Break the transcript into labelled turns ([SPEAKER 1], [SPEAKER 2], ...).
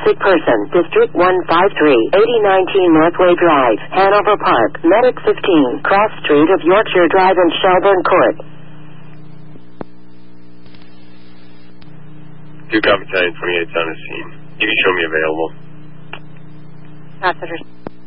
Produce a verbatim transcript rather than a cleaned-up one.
[SPEAKER 1] traffic person, District one five three, eighty nineteen Northway Drive, Hanover Park, Medic fifteen, Cross Street of Yorkshire Drive and Shelburne Court.
[SPEAKER 2] two Copy Battalion twenty-eight's on the scene. You can show me available.
[SPEAKER 1] Officer.